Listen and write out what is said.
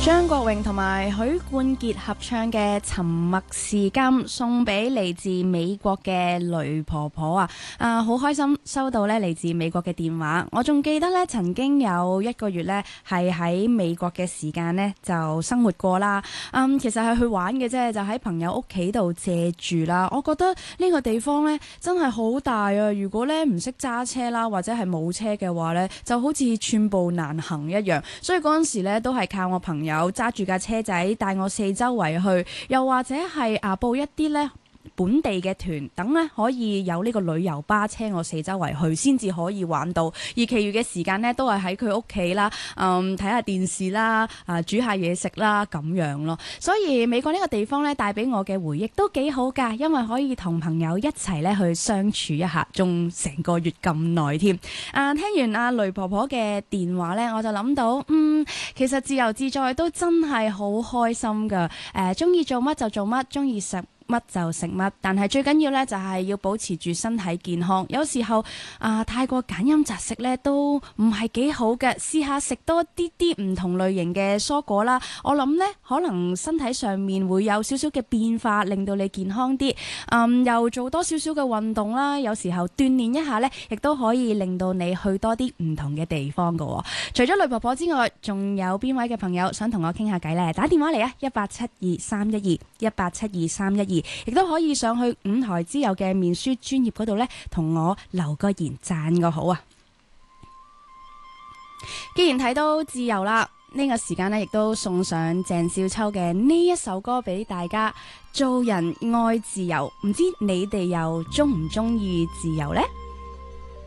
張國榮同埋許冠傑合唱嘅《沉默是金》，送俾嚟自美國嘅雷婆婆啊！好開心收到咧嚟自美國嘅電話。我仲記得咧，曾經有1個月咧係喺美國嘅時間咧就生活過啦。其實係去玩嘅啫，就喺朋友屋企度借住啦。我覺得呢個地方咧真係好大啊！如果咧唔識揸車啦，或者係冇車嘅話咧，就好似寸步難行一樣。所以嗰陣時咧都係靠我朋友揸住架車仔帶我四周圍去，又或者係報一啲咧本地嘅團，等咧可以有呢個旅遊巴車我四周圍去，先至可以玩到。而其餘嘅時間咧，都係喺佢屋企啦，睇下電視啦，煮下嘢食啦，咁樣咯。所以美國呢個地方咧，帶俾我嘅回憶都幾好㗎，因為可以同朋友一齊咧去相處一下，仲成個月咁耐添。聽完阿雷婆婆嘅電話咧，我就諗到，其實自由自在都真係好開心㗎。中意做乜就做乜，中意食乜就食乜，但係最緊要咧就係要保持住身體健康。有時候太過揀飲擇食咧都唔係幾好嘅，試下食多啲唔同類型嘅蔬果啦。我諗咧可能身體上面會有少少嘅變化，令到你健康啲。又做多少少嘅運動啦，有時候鍛鍊一下咧，亦都可以令到你去多啲唔同嘅地方㗎喎。除咗雷婆婆之外，仲有邊位嘅朋友想同我傾下偈咧？打電話嚟啊！1872312，1872312。亦都可以上去五台之友嘅面書專頁嗰度呢，同我留個言讚個好啊！既然睇到自由啦，呢個時間呢，亦都送上鄭少秋嘅呢一首歌俾大家。做人愛自由，唔知你哋又鍾唔鍾意自由呢？